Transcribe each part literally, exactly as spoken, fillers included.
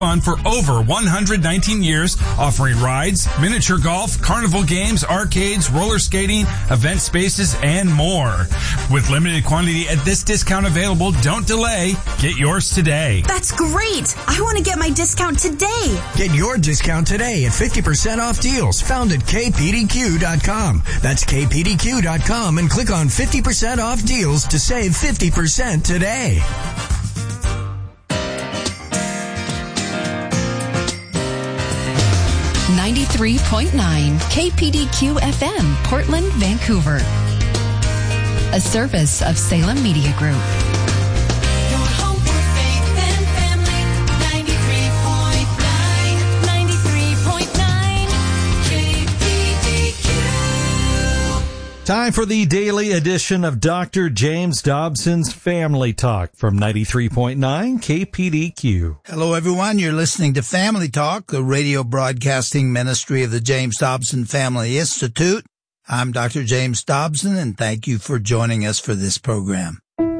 Fun for over one hundred nineteen years, offering rides, miniature golf, carnival games, arcades, roller skating, event spaces, and more. With limited quantity at this discount available, don't delay. Get yours today. That's great. I want to get my discount today. Get your discount today at fifty percent off deals found at K P D Q dot com. That's K P D Q dot com and click on fifty percent off deals to save fifty percent today. ninety-three point nine K P D Q F M, Portland, Vancouver. A service of Salem Media Group. Your home for faith and family, ninety-three point nine, ninety-three point nine K P D Q. Time for the daily edition of Doctor James Dobson's Family Talk from ninety-three point nine K P D Q. Hello, everyone. You're listening to Family Talk, the radio broadcasting ministry of the James Dobson Family Institute. I'm Doctor James Dobson, and thank you for joining us for this program.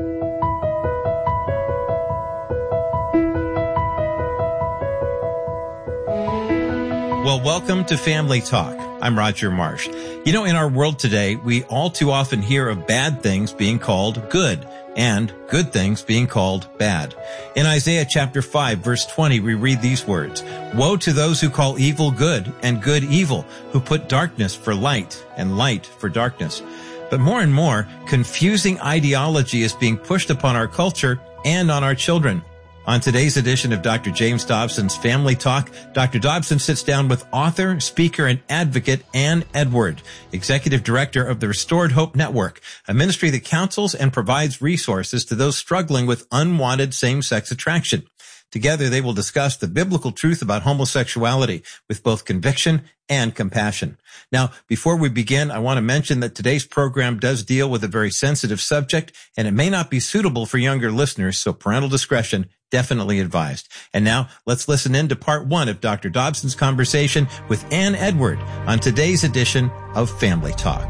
Well, welcome to Family Talk. I'm Roger Marsh. You know, in our world today, we all too often hear of bad things being called good and good things being called bad. In Isaiah chapter five, verse twenty, we read these words, "Woe to those who call evil good and good evil, who put darkness for light and light for darkness." But more and more, confusing ideology is being pushed upon our culture and on our children. On today's edition of Doctor James Dobson's Family Talk, Doctor Dobson sits down with author, speaker, and advocate Ann Edward, Executive Director of the Restored Hope Network, a ministry that counsels and provides resources to those struggling with unwanted same-sex attraction. Together, they will discuss the biblical truth about homosexuality with both conviction and compassion. Now, before we begin, I want to mention that today's program does deal with a very sensitive subject, and it may not be suitable for younger listeners, so parental discretion definitely advised. And now, let's listen in to part one of Doctor Dobson's conversation with Ann Edward on today's edition of Family Talk.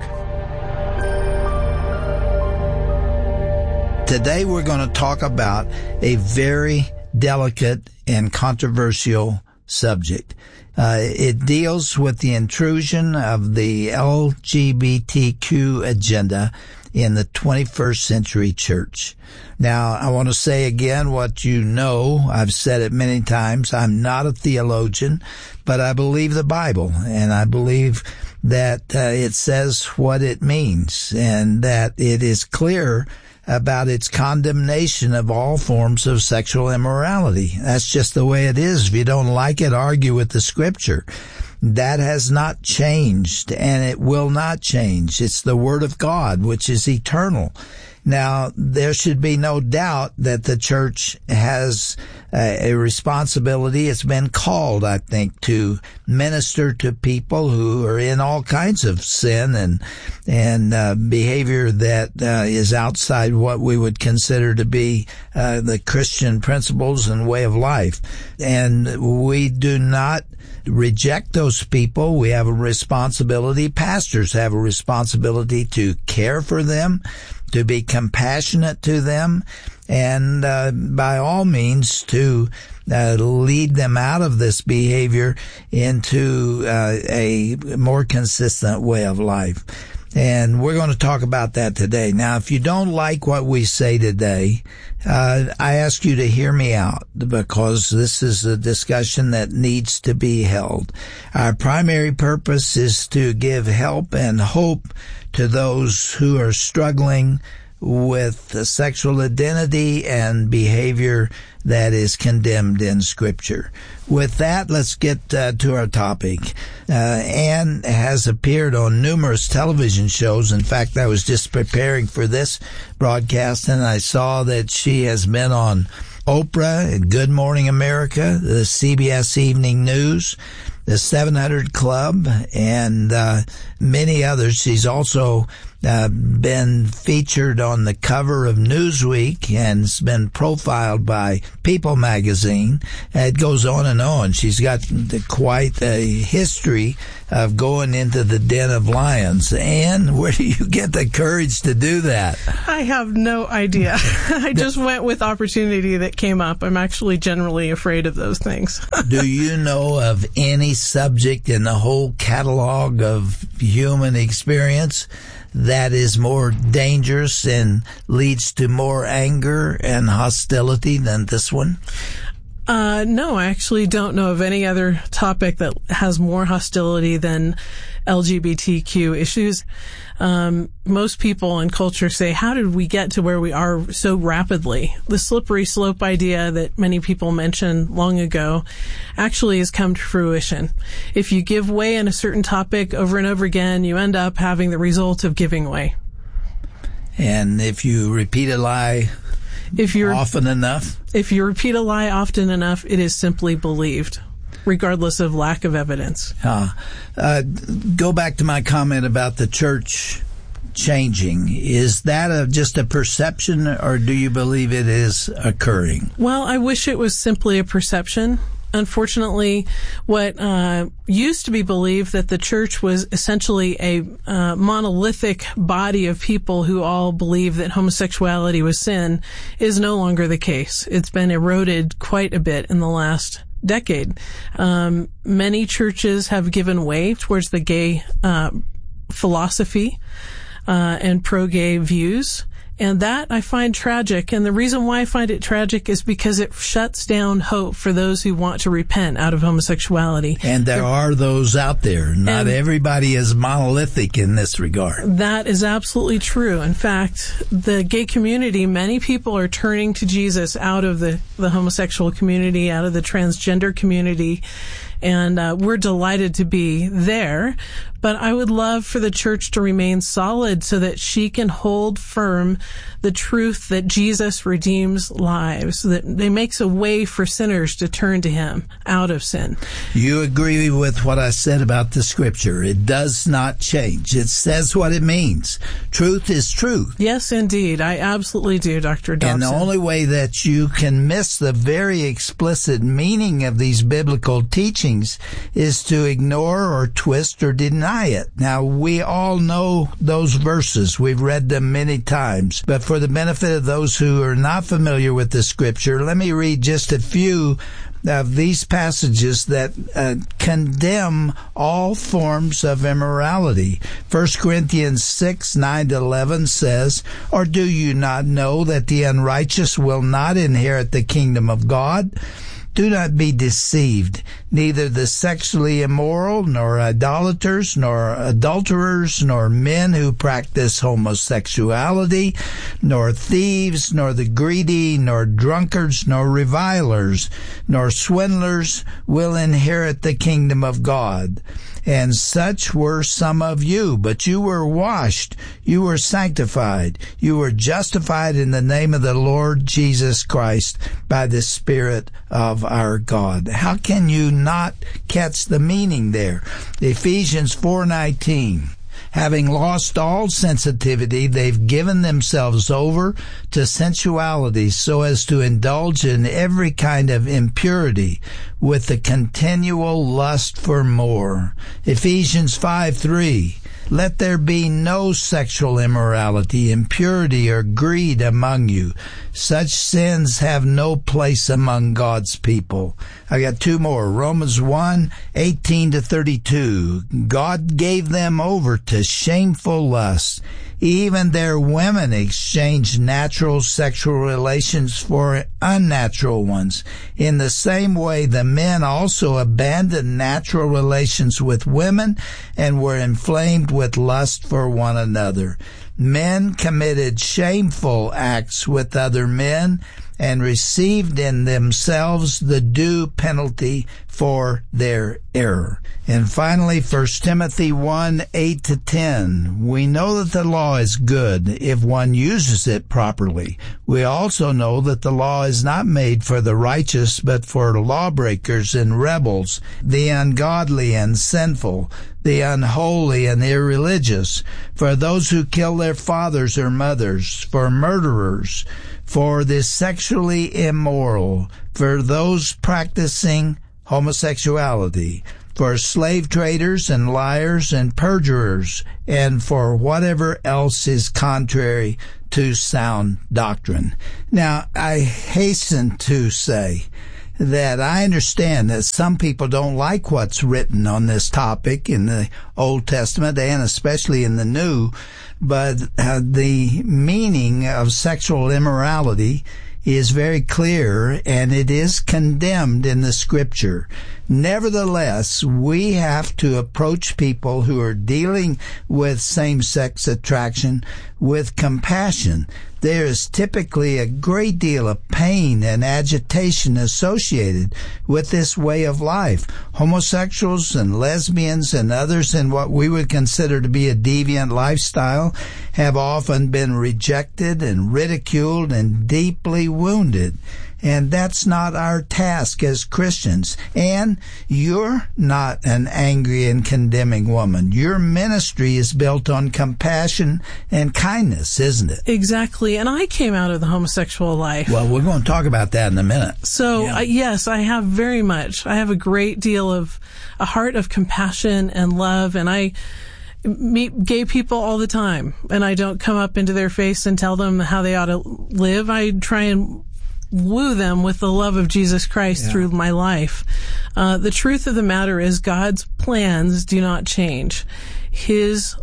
Today, we're going to talk about a very delicate and controversial subject. Uh, it deals with the intrusion of the L G B T Q agenda in the twenty-first century church. Now, I want to say again what you know. I've said it many times. I'm not a theologian, but I believe the Bible, and I believe that uh, it says what it means, and that it is clear about its condemnation of all forms of sexual immorality. That's just the way it is. If you don't like it, argue with the scripture. That has not changed, and it will not change. It's the Word of God, which is eternal. Now, there should be no doubt that the church has a, a responsibility. It's been called, I think, to minister to people who are in all kinds of sin and and uh, behavior that uh, is outside what we would consider to be uh, the Christian principles and way of life. And we do not reject those people. We have a responsibility. Pastors have a responsibility to care for them, to be compassionate to them, and uh, by all means to uh, lead them out of this behavior into uh, a more consistent way of life. And we're going to talk about that today. Now, if you don't like what we say today, uh, I ask you to hear me out, because this is a discussion that needs to be held. Our primary purpose is to give help and hope to those who are struggling with sexual identity and behavior that is condemned in Scripture. With that, let's get uh, to our topic. Uh, Ann has appeared on numerous television shows. In fact, I was just preparing for this broadcast, and I saw that she has been on Oprah and Good Morning America, the C B S Evening News, the seven hundred Club, and uh, many others. She's also uh, been featured on the cover of Newsweek and has been profiled by People magazine. It goes on and on. She's got the, quite a history of going into the den of lions. Anne, where do you get the courage to do that? I have no idea. I just went with opportunity that came up. I'm actually generally afraid of those things. Do you know of any subject in the whole catalog of human experience that is more dangerous and leads to more anger and hostility than this one? Uh, no, I actually don't know of any other topic that has more hostility than L G B T Q issues. Um, most people in culture say, how did we get to where we are so rapidly? The slippery slope idea that many people mentioned long ago actually has come to fruition. If you give way in a certain topic over and over again, you end up having the result of giving way. And if you repeat a lie if you're, often enough? If you repeat a lie often enough, it is simply believed, regardless of lack of evidence. Uh, uh, go back to my comment about the church changing. Is that a, just a perception, or do you believe it is occurring? Well, I wish it was simply a perception. Unfortunately, what uh, used to be believed that the church was essentially a uh, monolithic body of people who all believe that homosexuality was sin is no longer the case. It's been eroded quite a bit in the last decade. Um, many churches have given way towards the gay uh, philosophy uh, and pro-gay views. And that I find tragic. And the reason why I find it tragic is because it shuts down hope for those who want to repent out of homosexuality. And there are those out there. Not everybody is monolithic in this regard. That is absolutely true. In fact, the gay community, many people are turning to Jesus out of the, the homosexual community, out of the transgender community. And uh, we're delighted to be there. But I would love for the church to remain solid so that she can hold firm the truth that Jesus redeems lives, that he makes a way for sinners to turn to him out of sin. You agree with what I said about the scripture. It does not change. It says what it means. Truth is truth. Yes, indeed. I absolutely do, Doctor Dobson. And the only way that you can miss the very explicit meaning of these biblical teachings is to ignore or twist or deny it. Now, we all know those verses. We've read them many times. But for the benefit of those who are not familiar with the scripture, let me read just a few of these passages that uh, condemn all forms of immorality. First Corinthians six, nine to eleven says, "Or do you not know that the unrighteous will not inherit the kingdom of God? Do not be deceived. Neither the sexually immoral, nor idolaters, nor adulterers, nor men who practice homosexuality, nor thieves, nor the greedy, nor drunkards, nor revilers, nor swindlers will inherit the kingdom of God. And such were some of you, but you were washed, you were sanctified, you were justified in the name of the Lord Jesus Christ by the Spirit of our God." How can you not catch the meaning there? Ephesians four nineteen. Having lost all sensitivity, they've given themselves over to sensuality so as to indulge in every kind of impurity with the continual lust for more. Ephesians five three. Let there be no sexual immorality, impurity, or greed among you. Such sins have no place among God's people. I got two more. Romans one, eighteen to thirty-two. God gave them over to shameful lust. Even their women exchanged natural sexual relations for unnatural ones. In the same way, the men also abandoned natural relations with women and were inflamed with lust for one another. Men committed shameful acts with other men, and received in themselves the due penalty for their error. And finally, First Timothy one, eight to ten. We know that the law is good if one uses it properly. We also know that the law is not made for the righteous, but for lawbreakers and rebels, the ungodly and sinful, the unholy and irreligious, for those who kill their fathers or mothers, for murderers, for the sexually immoral, for those practicing homosexuality, for slave traders and liars and perjurers, and for whatever else is contrary to sound doctrine. Now, I hasten to say that I understand that some people don't like what's written on this topic in the Old Testament and especially in the New, but uh, the meaning of sexual immorality is very clear, and it is condemned in the Scripture. Nevertheless, we have to approach people who are dealing with same-sex attraction with compassion. There is typically a great deal of pain and agitation associated with this way of life. Homosexuals and lesbians and others in what we would consider to be a deviant lifestyle have often been rejected and ridiculed and deeply wounded. And that's not our task as Christians. And you're not an angry and condemning woman. Your ministry is built on compassion and kindness, isn't it? Exactly. And I came out of the homosexual life. Well, we're going to talk about that in a minute. So, Yeah. uh, yes, I have very much. I have a great deal of a heart of compassion and love, and I meet gay people all the time. And I don't come up into their face and tell them how they ought to live. I try and woo them with the love of Jesus Christ Yeah. through my life. Uh, the truth of the matter is God's plans do not change. His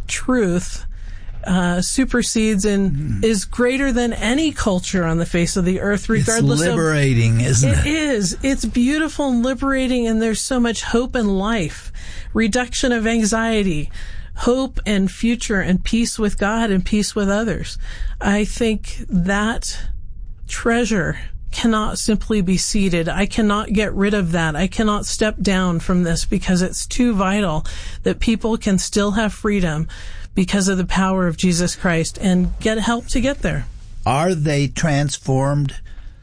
truth uh, supersedes and mm. is greater than any culture on the face of the earth, regardless it's liberating, of... isn't it? It is. It's beautiful and liberating, and there's so much hope in life. Reduction of anxiety, hope and future and peace with God and peace with others. I think that treasure cannot simply be seeded. I cannot get rid of that. I cannot step down from this because it's too vital that people can still have freedom because of the power of Jesus Christ and get help to get there. Are they transformed?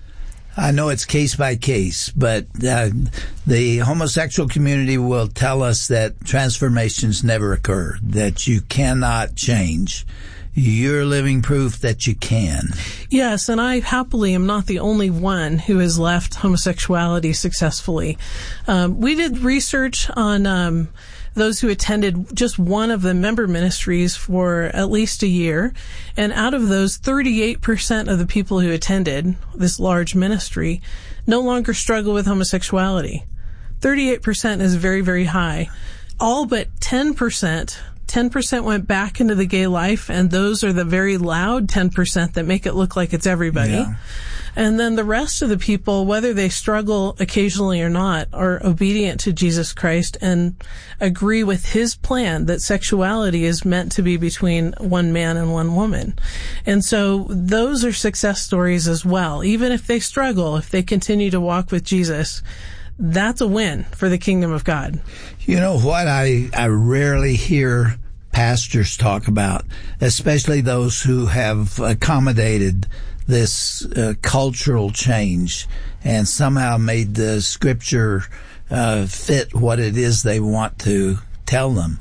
I know it's case by case, but uh, the homosexual community will tell us that transformations never occur, that you cannot change. You're living proof that you can. Yes, and I happily am not the only one who has left homosexuality successfully. Um, we did research on um, those who attended just one of the member ministries for at least a year, and out of those, thirty-eight percent of the people who attended this large ministry no longer struggle with homosexuality. thirty-eight percent is very, very high. All but ten percent ten percent went back into the gay life, and those are the very loud ten percent that make it look like it's everybody. Yeah. And then the rest of the people, whether they struggle occasionally or not, are obedient to Jesus Christ and agree with his plan that sexuality is meant to be between one man and one woman. And so those are success stories as well. Even if they struggle, if they continue to walk with Jesus, that's a win for the kingdom of God. You know what I, I rarely hear pastors talk about, especially those who have accommodated this uh, cultural change and somehow made the scripture uh, fit what it is they want to tell them.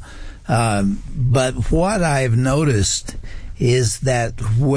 Um, but what I've noticed is that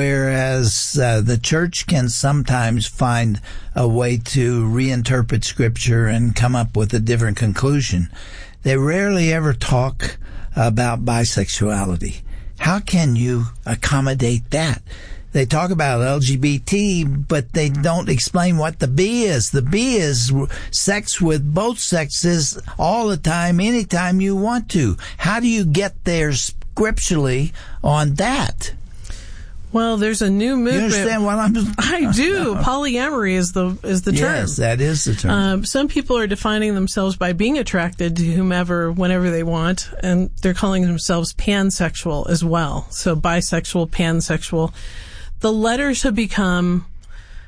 whereas uh, the church can sometimes find a way to reinterpret scripture and come up with a different conclusion, they rarely ever talk about bisexuality. How can you accommodate that? They talk about L G B T, but they don't explain what the B is. The B is sex with both sexes all the time, anytime you want to. How do you get there scripturally on that? Well, there's a new movement. You understand what I'm... I do. Polyamory is the is the term. Yes, that is the term. Um, some people are defining themselves by being attracted to whomever, whenever they want, and they're calling themselves pansexual as well. So bisexual, pansexual. The letters have become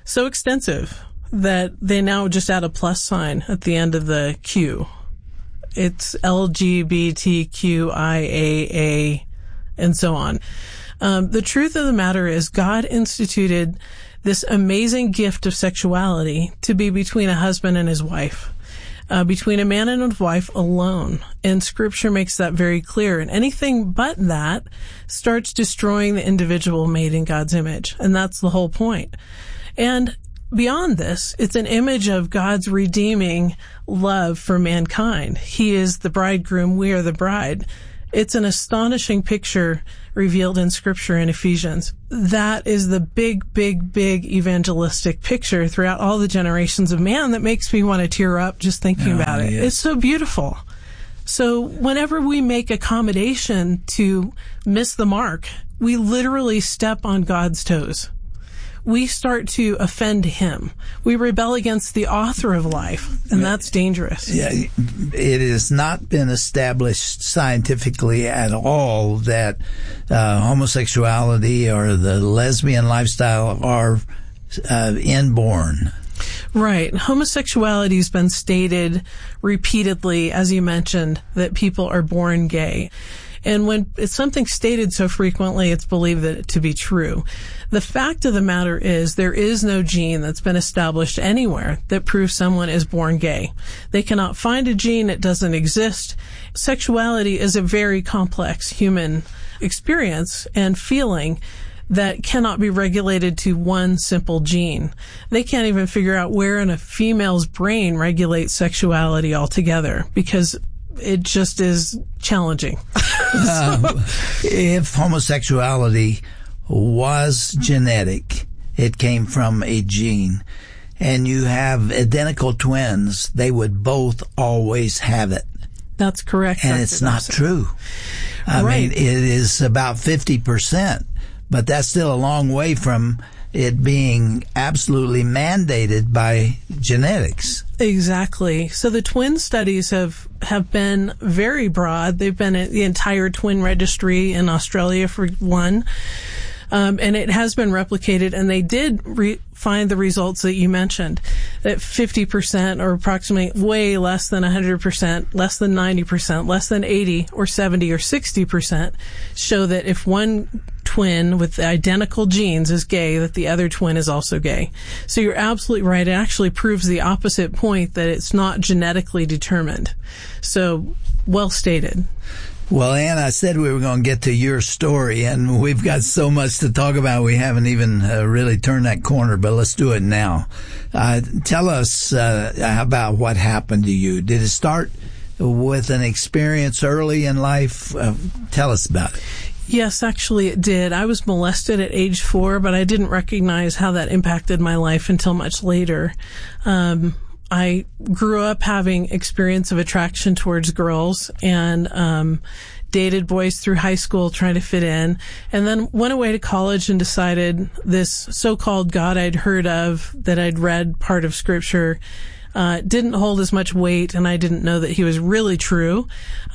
so extensive that they now just add a plus sign at the end of the Q. It's L G B T Q I A A and so on. Um, the truth of the matter is God instituted this amazing gift of sexuality to be between a husband and his wife, uh, between a man and a wife alone. And Scripture makes that very clear. And anything but that starts destroying the individual made in God's image. And that's the whole point. And beyond this, it's an image of God's redeeming love for mankind. He is the bridegroom, we are the bride. It's an astonishing picture revealed in Scripture in Ephesians. That is the big, big, big evangelistic picture throughout all the generations of man that makes me want to tear up just thinking Oh, about it. yes. It's so beautiful. So whenever we make accommodation to miss the mark, we literally step on God's toes. We start to offend him. We rebel against the author of life, and that's dangerous. Yeah, it has not been established scientifically at all that uh, homosexuality or the lesbian lifestyle are uh, inborn. Right. Homosexuality has been stated repeatedly, as you mentioned, that people are born gay. And when it's something stated so frequently, it's believed that it to be true. The fact of the matter is there is no gene that's been established anywhere that proves someone is born gay. They cannot find a gene. It doesn't exist. Sexuality is a very complex human experience and feeling that cannot be regulated to one simple gene. They can't even figure out where in a female's brain regulates sexuality altogether because it just is challenging. Uh, if homosexuality was genetic, it came from a gene, and you have identical twins, they would both always have it. That's correct. And Doctor it's not Dawson. true. I Right. mean, it is about fifty percent, but that's still a long way from it being absolutely mandated by genetics. Exactly. So the twin studies have, have been very broad. They've been at the entire twin registry in Australia for one. Um, and it has been replicated, and they did re- find the results that you mentioned, that fifty percent or approximately way less than one hundred percent, less than ninety percent, less than eighty or seventy or sixty percent show that if one twin with identical genes is gay, that the other twin is also gay. So you're absolutely right. It actually proves the opposite point, that it's not genetically determined. So well stated. Well, Ann, I said we were going to get to your story, and we've got so much to talk about. We haven't even uh, really turned that corner, but let's do it now. Uh, tell us uh, about what happened to you. Did it start with an experience early in life? Uh, tell us about it. Yes, actually it did. I was molested at age four, but I didn't recognize how that impacted my life until much later. Um, I grew up having experience of attraction towards girls and um, dated boys through high school trying to fit in, and then went away to college and decided this so-called God I'd heard of, that I'd read part of Scripture, uh, didn't hold as much weight, and I didn't know that he was really true.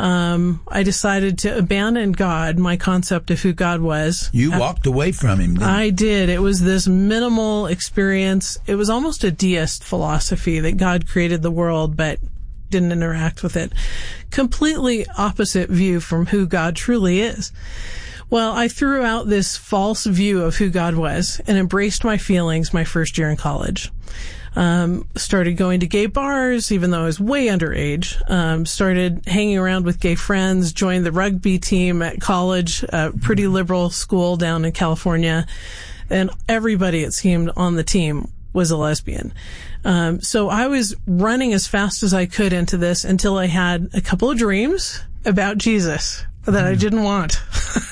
Um, I decided to abandon God, my concept of who God was. You walked away from him, didn't you? I did. It was this minimal experience. It was almost a deist philosophy that God created the world, but didn't interact with it. Completely opposite view from who God truly is. Well, I threw out this false view of who God was and embraced my feelings my first year in college. Um, started going to gay bars, even though I was way underage. Um, started hanging around with gay friends, joined the rugby team at college, a pretty liberal school down in California. And everybody, it seemed, on the team was a lesbian. Um, so I was running as fast as I could into this until I had a couple of dreams about Jesus that I didn't want.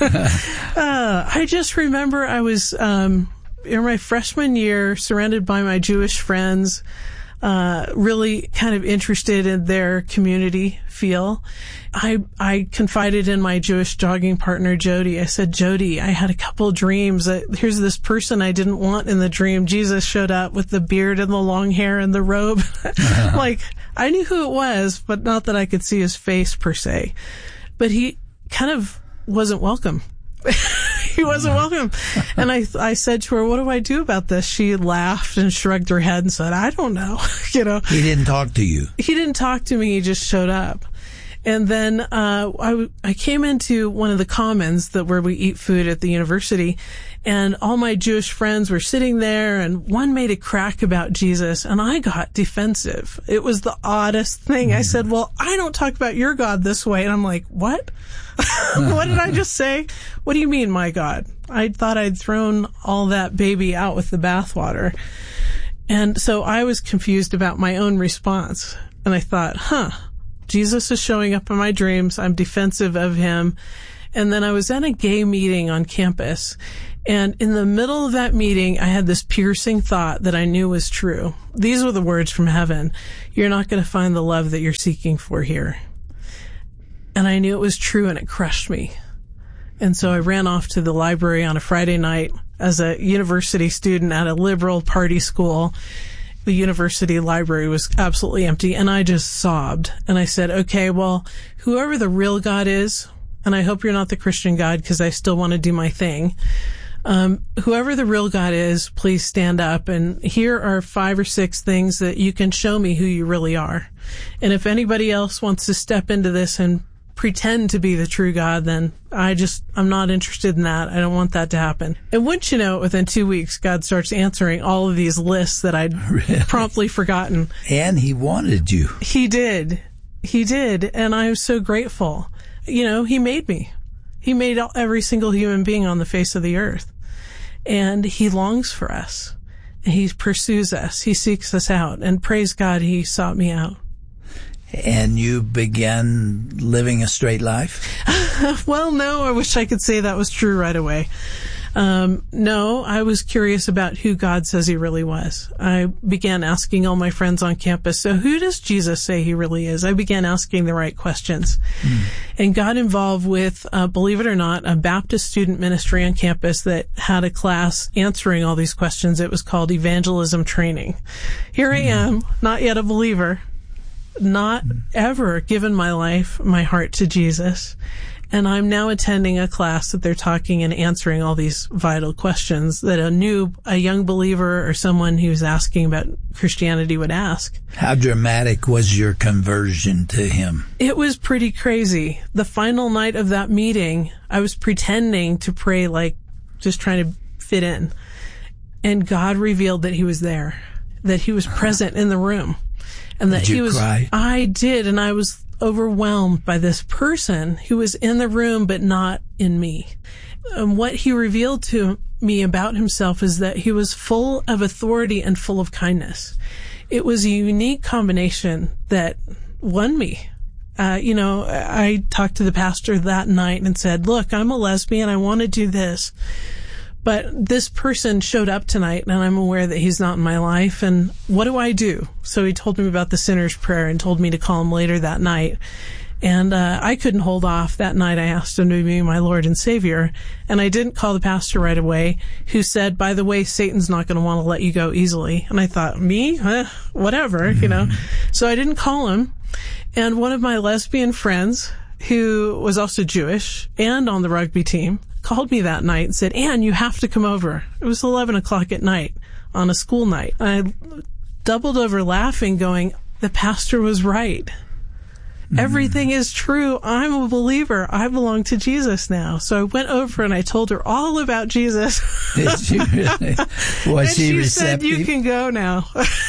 uh, I just remember I was, um, in my freshman year, surrounded by my Jewish friends, uh, really kind of interested in their community feel. I, I confided in my Jewish jogging partner, Jody. I said, Jody, I had a couple dreams that here's this person I didn't want in the dream. Jesus showed up with the beard and the long hair and the robe. Like, I knew who it was, but not that I could see his face per se. But he kind of wasn't welcome. she wasn't welcome. And I, I said to her, what do I do about this? She laughed and shrugged her head and said, I don't know. You know, He didn't talk to you. he didn't talk to me. He just showed up. And then uh, I, I came into one of the commons that where we eat food at the university, and all my Jewish friends were sitting there, and one made a crack about Jesus, and I got defensive. It was the oddest thing. I said, well, I don't talk about your God this way. And I'm like, what? What did I just say? What do you mean, my God? I thought I'd thrown all that baby out with the bathwater. And so I was confused about my own response. And I thought, huh, Jesus is showing up in my dreams. I'm defensive of him. And then I was at a gay meeting on campus. And in the middle of that meeting, I had this piercing thought that I knew was true. These were the words from heaven. You're not going to find the love that you're seeking for here. And I knew it was true, and it crushed me. And so I ran off to the library on a Friday night as a university student at a liberal party school. The university library was absolutely empty, and I just sobbed. And I said, okay, well, whoever the real God is, and I hope you're not the Christian God because I still want to do my thing. Um, whoever the real God is, please stand up. And here are five or six things that you can show me who you really are. And if anybody else wants to step into this and pretend to be the true God, then I just, I'm not interested in that. I don't want that to happen. And wouldn't you know it, within two weeks, God starts answering all of these lists that I'd Really? promptly forgotten. And he wanted you. He did. He did. And I was so grateful. You know, he made me. He made all, every single human being on the face of the earth. And he longs for us. He pursues us. He seeks us out. And praise God, he sought me out. And you began living a straight life? Well, no, I wish I could say that was true right away. Um, no, I was curious about who God says he really was. I began asking all my friends on campus, so who does Jesus say he really is? I began asking the right questions. Mm. And got involved with, uh, believe it or not, a Baptist student ministry on campus that had a class answering all these questions. It was called Evangelism Training. Here I am, not yet a believer, not ever given my life, my heart to Jesus. And I'm now attending a class that they're talking and answering all these vital questions that a new, a young believer or someone who's asking about Christianity would ask. How dramatic was your conversion to him? It was pretty crazy. The final night of that meeting, I was pretending to pray, like just trying to fit in. And God revealed that he was there, that he was present in the room. And that Did you he was, cry? I did, and I was overwhelmed by this person who was in the room but not in me. And what he revealed to me about himself is that he was full of authority and full of kindness. It was a unique combination that won me. Uh, you know, I talked to the pastor that night and said, look, I'm a lesbian. I want to do this. But this person showed up tonight, and I'm aware that he's not in my life. And what do I do? So he told me about the sinner's prayer and told me to call him later that night. And uh, I couldn't hold off. That night I asked him to be my Lord and Savior. And I didn't call the pastor right away, who said, by the way, Satan's not going to want to let you go easily. And I thought, me? Huh? Whatever, mm-hmm. you know. So I didn't call him. And one of my lesbian friends, who was also Jewish and on the rugby team, called me that night and said, Ann, you have to come over. It was eleven o'clock at night on a school night. I doubled over laughing, going, the pastor was right. Mm. Everything is true. I'm a believer. I belong to Jesus now. So I went over and I told her all about Jesus. Did she really? Was and she, she receptive? said, you can go now.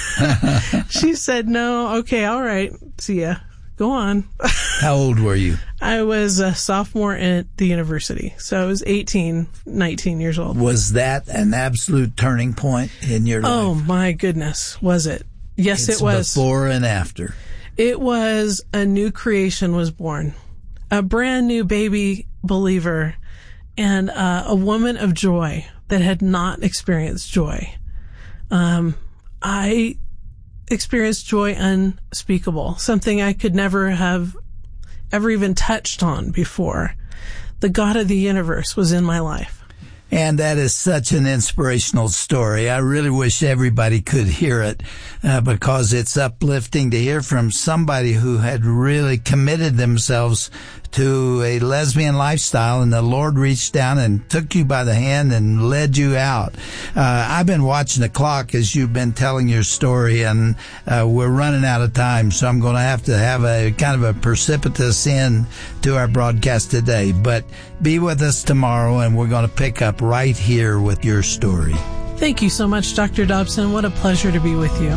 She said, no, okay, all right. See ya. Go on. How old were you? I was a sophomore at the university. So I was eighteen, nineteen years old. Was that an absolute turning point in your life? Oh, my goodness. Was it? Yes, It's it was. Before and after. It was a new creation was born. A brand new baby believer and uh, a woman of joy that had not experienced joy. Um, I experienced joy unspeakable, something I could never have ever even touched on before. The God of the universe was in my life. And that is such an inspirational story. I really wish everybody could hear it uh, because it's uplifting to hear from somebody who had really committed themselves to a lesbian lifestyle, and the Lord reached down and took you by the hand and led you out. Uh, I've been watching the clock as you've been telling your story, and uh, we're running out of time, so I'm going to have to have a kind of a precipitous end to our broadcast today. But be with us tomorrow, and we're going to pick up right here with your story. Thank you so much, Doctor Dobson. What a pleasure to be with you.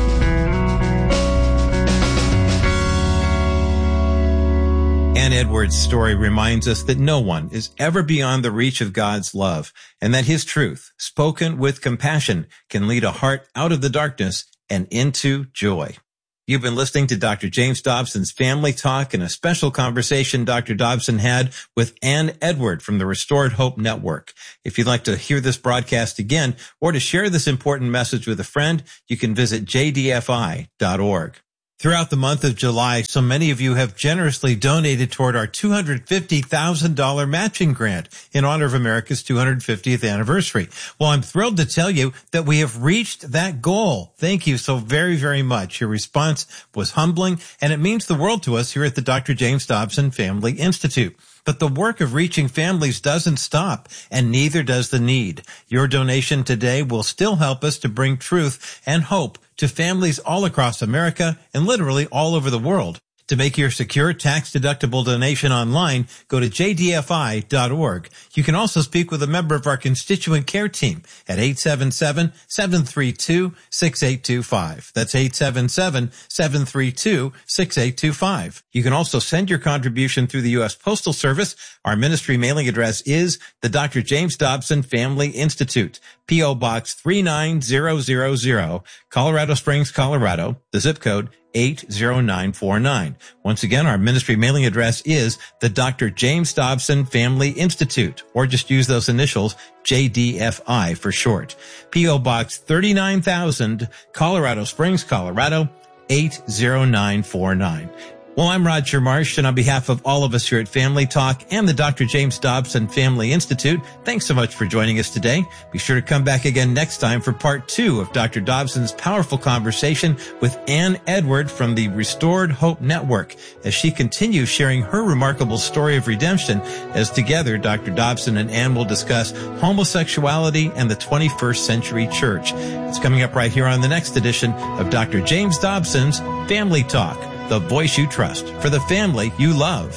Ann Edwards' story reminds us that no one is ever beyond the reach of God's love, and that his truth, spoken with compassion, can lead a heart out of the darkness and into joy. You've been listening to Doctor James Dobson's Family Talk and a special conversation Doctor Dobson had with Ann Edward from the Restored Hope Network. If you'd like to hear this broadcast again or to share this important message with a friend, you can visit j d f i dot org. Throughout the month of July, so many of you have generously donated toward our two hundred fifty thousand dollars matching grant in honor of America's two hundred fiftieth anniversary. Well, I'm thrilled to tell you that we have reached that goal. Thank you so very, very much. Your response was humbling, and it means the world to us here at the Doctor James Dobson Family Institute. But the work of reaching families doesn't stop, and neither does the need. Your donation today will still help us to bring truth and hope to families all across America and literally all over the world. To make your secure tax-deductible donation online, go to j d f i dot org. You can also speak with a member of our constituent care team at eight seven seven, seven three two, six eight two five. That's eight seven seven, seven three two, six eight two five. You can also send your contribution through the U S Postal Service. Our ministry mailing address is the Doctor James Dobson Family Institute, P O Box three nine zero zero zero, Colorado Springs, Colorado. The zip code eight zero nine four nine. Once again, our ministry mailing address is the Doctor James Dobson Family Institute, or just use those initials, J D F I for short. P O Box thirty-nine thousand, Colorado Springs, Colorado, eight zero nine four nine. Well, I'm Roger Marsh, and on behalf of all of us here at Family Talk and the Doctor James Dobson Family Institute, thanks so much for joining us today. Be sure to come back again next time for part two of Doctor Dobson's powerful conversation with Ann Edward from the Restored Hope Network, as she continues sharing her remarkable story of redemption, as together Doctor Dobson and Ann will discuss homosexuality and the twenty-first century church. It's coming up right here on the next edition of Doctor James Dobson's Family Talk, the voice you trust for the family you love.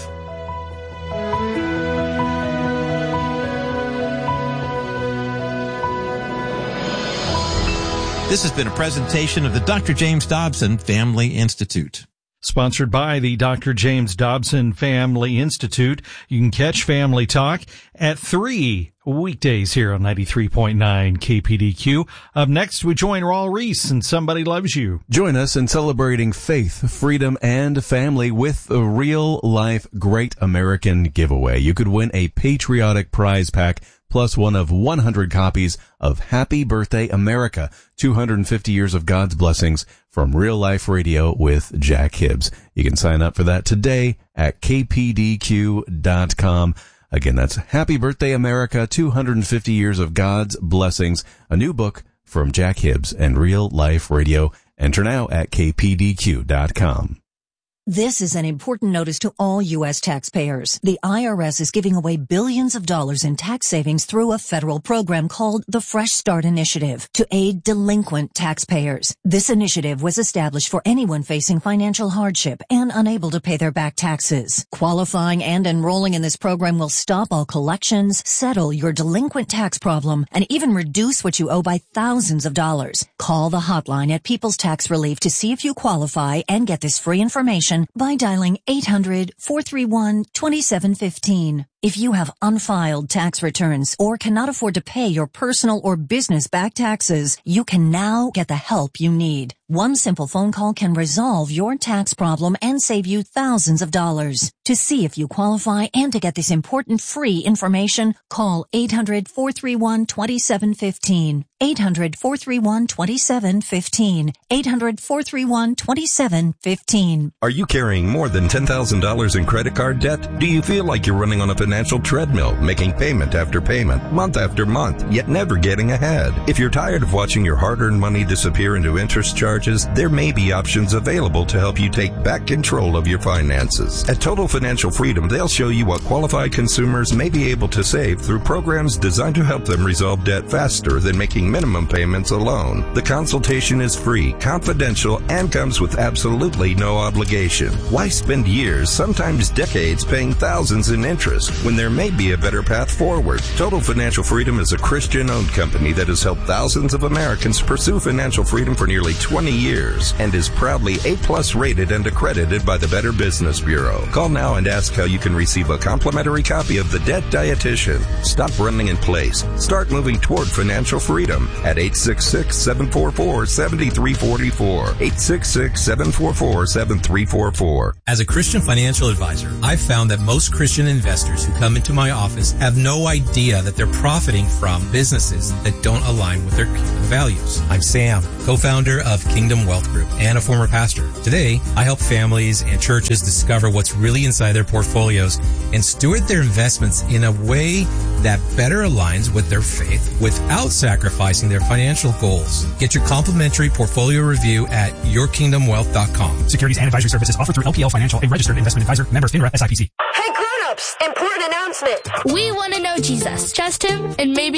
This has been a presentation of the Doctor James Dobson Family Institute. Sponsored by the Doctor James Dobson Family Institute. You can catch Family Talk at three weekdays here on ninety-three point nine K P D Q. Up next, we join Raul Reese and Somebody Loves You. Join us in celebrating faith, freedom, and family with a real-life Great American giveaway. You could win a patriotic prize pack plus one of one hundred copies of Happy Birthday America, two hundred fifty years of God's blessings from Real Life Radio with Jack Hibbs. You can sign up for that today at k p d q dot com. Again, that's Happy Birthday America, two hundred fifty years of God's blessings, a new book from Jack Hibbs and Real Life Radio. Enter now at k p d q dot com. This is an important notice to all U S taxpayers. The I R S is giving away billions of dollars in tax savings through a federal program called the Fresh Start Initiative to aid delinquent taxpayers. This initiative was established for anyone facing financial hardship and unable to pay their back taxes. Qualifying and enrolling in this program will stop all collections, settle your delinquent tax problem, and even reduce what you owe by thousands of dollars. Call the hotline at People's Tax Relief to see if you qualify and get this free information by dialing eight hundred, four three one, two seven one five. If you have unfiled tax returns or cannot afford to pay your personal or business back taxes, you can now get the help you need. One simple phone call can resolve your tax problem and save you thousands of dollars. To see if you qualify and to get this important free information, call eight hundred, four three one, two seven one five. eight hundred, four three one, two seven one five. eight hundred, four three one, two seven one five. Are you carrying more than ten thousand dollars in credit card debt? Do you feel like you're running on a financial treadmill, making payment after payment, month after month, yet never getting ahead. If you're tired of watching your hard-earned money disappear into interest charges, there may be options available to help you take back control of your finances. At Total Financial Freedom, they'll show you what qualified consumers may be able to save through programs designed to help them resolve debt faster than making minimum payments alone. The consultation is free, confidential, and comes with absolutely no obligation. Why spend years, sometimes decades, paying thousands in interest when there may be a better path forward? Total Financial Freedom is a Christian-owned company that has helped thousands of Americans pursue financial freedom for nearly twenty years and is proudly A-plus rated and accredited by the Better Business Bureau. Call now and ask how you can receive a complimentary copy of The Debt Dietitian. Stop running in place. Start moving toward financial freedom at eight six six, seven four four, seven three four four. eight six six, seven four four, seven three four four. As a Christian financial advisor, I've found that most Christian investors who come into my office have no idea that they're profiting from businesses that don't align with their kingdom values. I'm Sam, co-founder of Kingdom Wealth Group and a former pastor. Today, I help families and churches discover what's really inside their portfolios and steward their investments in a way that better aligns with their faith without sacrificing their financial goals. Get your complimentary portfolio review at your kingdom wealth dot com. Securities and advisory services offered through L P L Financial, a registered investment advisor. Member FINRA S I P C. Hey grown-ups, important announcement. We want to know Jesus. Trust him and maybe